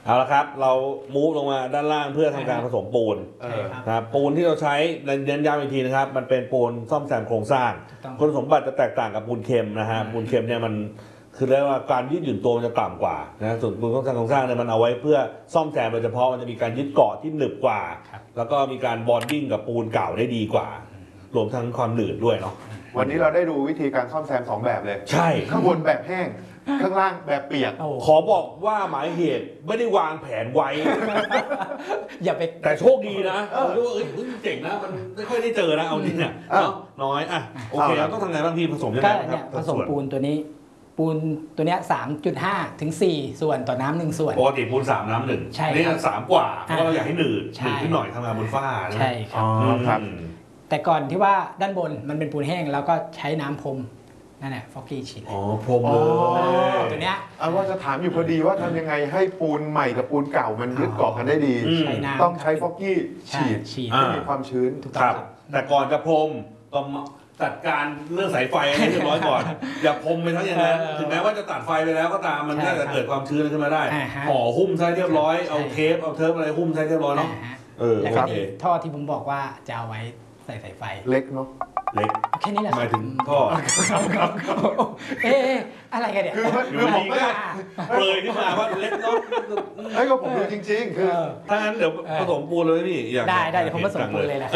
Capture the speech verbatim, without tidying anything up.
เอาละครับเรามูฟลงมาด้านล่างเพื่อทำการผสมปูนครับปูนที่เราใช้เน้นย้ำอีกทีนะครับมันเป็นปูนซ่อมแซมโครงสร้างคุณสมบัติจะแตกต่างกับปูนเค็มนะฮะปูนเค็มเนี่ยมันคือเรียกว่าการยืดหยุ่นตัวมันจะต่ำกว่านะส่วนปูนซ่อมแซมโครงสร้างเนี่ยมันเอาไว้เพื่อซ่อมแซมโดยเฉพาะมันจะมีการยึดเกาะที่หนึบกว่าแล้วก็มีการบอนดิ้งกับปูนเก่าได้ดีกว่ารวมทั้งความหนืดด้วยเนาะวันนี้เราได้ดูวิธีการซ่อมแซมสองแบบเลยใช่ข้างบนแบบแห้งข้างล่างแบบเปียกขอบอกว่าหมายเหตุไม่ได้วางแผนไว้อย่าไปแต่โชคดีนะผมรู้ว่าเอ้ยเจ๋งนะมันไม่ค่อยได้เจอนะเอาจริงเนี่ยน้อยอ่ะโอเคเราต้องทำไงบางทีผสมยังไงครับผสมปูนตัวนี้ปูนตัวเนี้ย สามจุดห้า ถึง สี่ ส่วนต่อน้ำหนึ่งส่วนปกติปูนสามน้ำหนึ่งใช่นี่สามกว่าเพราะเราอยากให้หนืดหนืดขึ้นหน่อยทำงานบนฝ้าใช่ครับแต่ก่อนที่ว่าด้านบนมันเป็นปูนแห้งแล้วก็ใช้น้ำพรมนั่นแหละฟอกกี้ฉีดอ๋อพรมเลยตัวเนี้ยเอาว่าจะถามอยู่พอดีว่าทำยังไงให้ปูนใหม่กับปูนเก่ามันยึดเกาะกันได้ดีต้องใช้ฟอกกี้ฉีดให้มีความชื้นครับแต่ก่อนจะพรมต้องจัดการเรื่องสายไฟให้เรียบร้อยก่อนอย่าพรมไปทั้งอย่างนั้นถึงแม้ว่าจะตัดไฟไปแล้วก็ตามมันก็จะเกิดความชื้นขึ้นมาได้ห่อหุ้มใช้เรียบร้อยเอาเทปเอาเทปอะไรหุ้มใช้เรียบร้อยเนาะเออแล้วก็ท่อที่ผมบอกว่าจะเอาไว้ใส่สายไฟเล็กเนาะเล็กแค่นี้แหละหมายถึงท่อเอ๊ะอะไรกันเนี่ยคือผมก็เปรยขึ้นมาว่าเล็กเนาะไอ้ก็ผมดูจริงๆคือถ้างั้นเดี๋ยวผสมปูนเลยพี่ได้ได้เดี๋ยวผมผสมปูนเลยแหละ